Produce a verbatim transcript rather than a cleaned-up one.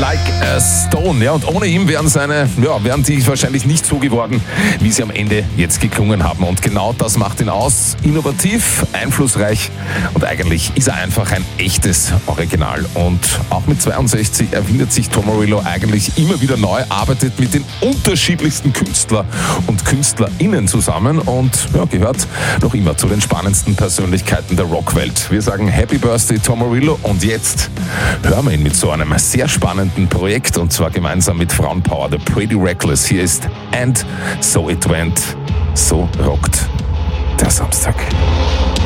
Like a Stone. Ja, und ohne ihn wären seine, ja, wären die wahrscheinlich nicht so geworden, wie sie am Ende jetzt geklungen haben. Und genau das macht ihn aus. Innovativ, einflussreich und eigentlich ist er einfach ein echtes Original. Und auch mit zweiundsechzig erwindet sich Tom Morello eigentlich immer wieder neu, arbeitet mit den unterschiedlichsten Künstler und KünstlerInnen zusammen und ja, gehört noch immer zu den spannendsten Persönlichkeiten der Rockwelt. Wir sagen Happy Birthday Tom Morello und jetzt hören wir ihn mit so einem sehr spannenden Projekt und zwar gemeinsam mit Frauenpower, The Pretty Reckless. Hier ist And So It Went. So rockt der Samstag.